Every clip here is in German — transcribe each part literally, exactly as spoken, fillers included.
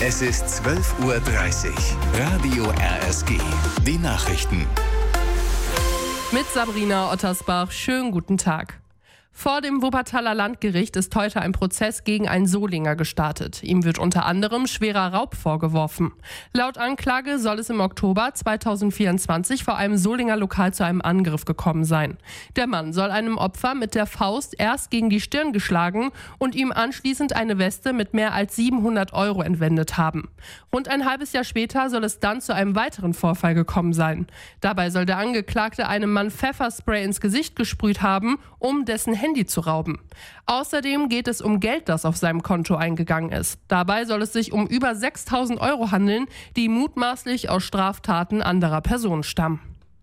Es ist zwölf Uhr dreißig. Radio R S G. Die Nachrichten. Mit Sabrina Ottersbach. Schönen guten Tag. Vor dem Wuppertaler Landgericht ist heute ein Prozess gegen einen Solinger gestartet. Ihm wird unter anderem schwerer Raub vorgeworfen. Laut Anklage soll es im Oktober zweitausendvierundzwanzig vor einem Solinger Lokal zu einem Angriff gekommen sein. Der Mann soll einem Opfer mit der Faust erst gegen die Stirn geschlagen und ihm anschließend eine Weste mit mehr als siebenhundert Euro entwendet haben. Rund ein halbes Jahr später soll es dann zu einem weiteren Vorfall gekommen sein. Dabei soll der Angeklagte einem Mann Pfefferspray ins Gesicht gesprüht haben, um dessen Handy zu rauben. Außerdem geht es um Geld, das auf seinem Konto eingegangen ist. Dabei soll es sich um über sechstausend Euro handeln, die mutmaßlich aus Straftaten anderer Personen stammen.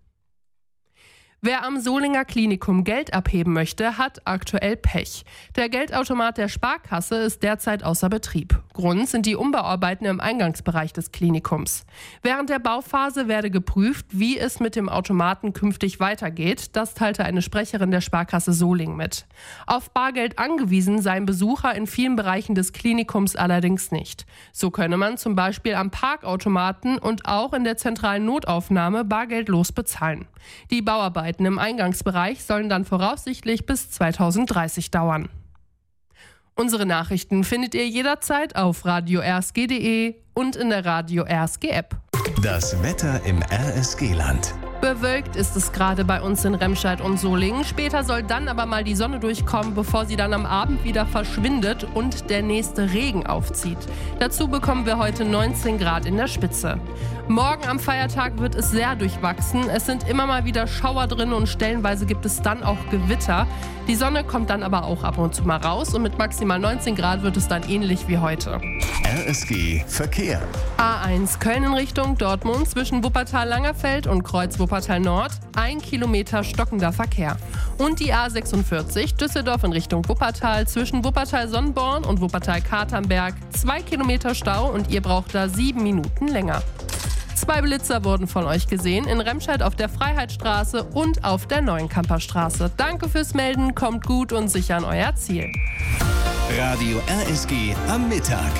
Wer am Solinger Klinikum Geld abheben möchte, hat aktuell Pech. Der Geldautomat der Sparkasse ist derzeit außer Betrieb. Grund sind die Umbauarbeiten im Eingangsbereich des Klinikums. Während der Bauphase werde geprüft, wie es mit dem Automaten künftig weitergeht. Das teilte eine Sprecherin der Sparkasse Solingen mit. Auf Bargeld angewiesen seien Besucher in vielen Bereichen des Klinikums allerdings nicht. So könne man zum Beispiel am Parkautomaten und auch in der zentralen Notaufnahme bargeldlos bezahlen. Die Bauarbeiten im Eingangsbereich sollen dann voraussichtlich bis zweitausenddreißig dauern. Unsere Nachrichten findet ihr jederzeit auf radio r s g punkt d e und in der Radio R S G App. Das Wetter im R S G-Land. Bewölkt ist es gerade bei uns in Remscheid und Solingen. Später soll dann aber mal die Sonne durchkommen, bevor sie dann am Abend wieder verschwindet und der nächste Regen aufzieht. Dazu bekommen wir heute neunzehn Grad in der Spitze. Morgen am Feiertag wird es sehr durchwachsen. Es sind immer mal wieder Schauer drin und stellenweise gibt es dann auch Gewitter. Die Sonne kommt dann aber auch ab und zu mal raus und mit maximal neunzehn Grad wird es dann ähnlich wie heute. R S G Verkehr. A eins Köln in Richtung Dortmund zwischen Wuppertal-Langerfeld und Kreuz Wuppertal Nord. Ein Kilometer stockender Verkehr. Und die A sechsundvierzig Düsseldorf in Richtung Wuppertal zwischen Wuppertal-Sonnborn und Wuppertal-Katernberg. Zwei Kilometer Stau und ihr braucht da sieben Minuten länger. Zwei Blitzer wurden von euch gesehen, in Remscheid auf der Freiheitsstraße und auf der Neuenkamperstraße. Danke fürs Melden, kommt gut und sicher an euer Ziel. Radio R S G am Mittag.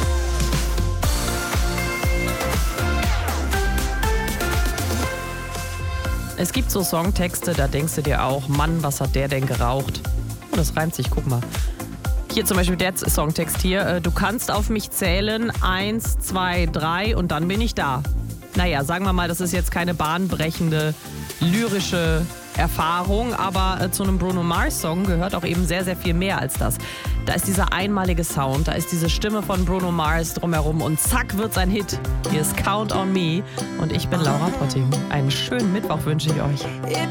Es gibt so Songtexte, da denkst du dir auch, Mann, was hat der denn geraucht? Oh, das reimt sich, guck mal. Hier zum Beispiel der Songtext hier. Du kannst auf mich zählen, eins, zwei, drei und dann bin ich da. Naja, sagen wir mal, das ist jetzt keine bahnbrechende, lyrische Erfahrung, aber äh, zu einem Bruno Mars-Song gehört auch eben sehr, sehr viel mehr als das. Da ist dieser einmalige Sound, da ist diese Stimme von Bruno Mars drumherum und zack wird's ein Hit. Hier ist Count on Me und ich bin Laura Potting. Einen schönen Mittwoch wünsche ich euch.